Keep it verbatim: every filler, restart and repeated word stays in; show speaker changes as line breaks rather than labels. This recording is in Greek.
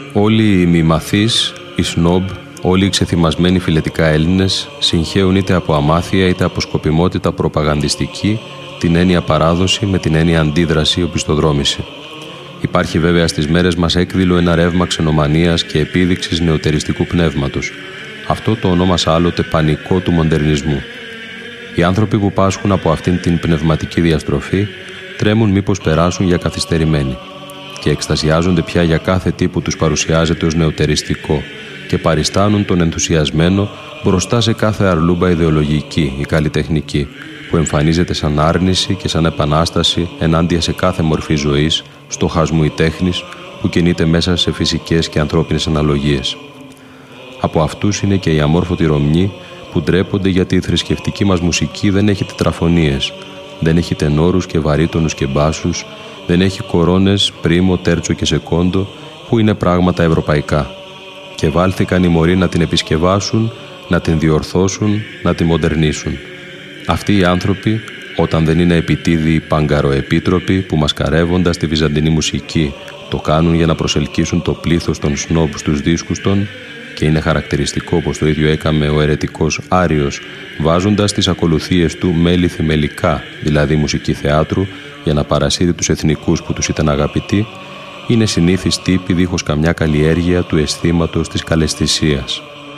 Όλοι οι μη μαθείς, οι σνόμπ, όλοι οι ξεθυμασμένοι φιλετικά Έλληνες συγχέουν είτε από αμάθεια είτε από σκοπιμότητα προπαγανδιστική την έννοια παράδοση με την έννοια αντίδραση οπισθοδρόμηση. Υπάρχει βέβαια στις μέρες μας έκδηλο ένα ρεύμα ξενομανίας και επίδειξης νεωτεριστικού πνεύματος. Αυτό το ονόμασα άλλοτε πανικό του μοντερνισμού. Οι άνθρωποι που πάσχουν από αυτήν την πνευματική διαστροφή τρέμουν μήπως περάσουν για καθυστερημένοι και εκστασιάζονται πια για κάθε τι που τους παρουσιάζεται ως νεωτεριστικό και παριστάνουν τον ενθουσιασμένο μπροστά σε κάθε αρλούμπα ιδεολογική ή καλλιτεχνική που εμφανίζεται σαν άρνηση και σαν επανάσταση ενάντια σε κάθε μορφή ζωής, στοχασμού ή τέχνης που κινείται μέσα σε φυσικές και ανθρώπινες αναλογίες. Από αυτούς είναι και οι αμόρφωτοι Ρωμνοί που ντρέπονται γιατί η θρησκευτική μας μουσική δεν έχει τετραφωνίες, δεν έχει τενόρους και βαρύτονους και μπάσους, δεν έχει κορώνες, πρίμο, τέρτσο και σεκόντο που είναι πράγματα ευρωπαϊκά. Και βάλθηκαν οι μωροί να την επισκευάσουν, να την διορθώσουν, να την μοντερνίσουν. Αυτοί οι άνθρωποι, όταν δεν είναι επιτίδιοι παγκαροεπίτροποι που μασκαρεύοντας τη βυζαντινή μουσική το κάνουν για να προσελκύσουν το πλήθος των σνόμπ στους δίσκους των, και είναι χαρακτηριστικό πως το ίδιο έκαμε ο αιρετικός Άριος, βάζοντας τις ακολουθίες του μέλη θεμελικά, δηλαδή μουσική θεάτρου, για να παρασύρει τους εθνικούς που τους ήταν αγαπητοί, είναι συνήθις τύποι δίχως καμιά καλλιέργεια του αισθήματος της καλαισθησίας.